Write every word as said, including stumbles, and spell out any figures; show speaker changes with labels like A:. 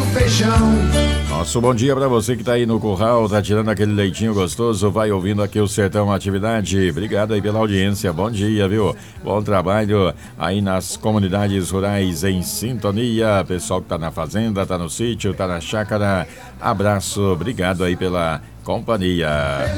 A: feijão.
B: Nosso bom dia pra você que tá aí no curral, tá tirando aquele leitinho gostoso, vai ouvindo aqui o Sertão Atividade. Obrigado aí pela audiência, bom dia, viu? Bom trabalho aí nas comunidades rurais em sintonia. Pessoal que tá na fazenda, tá no sítio, tá na chácara. Abraço, obrigado aí pela companhia.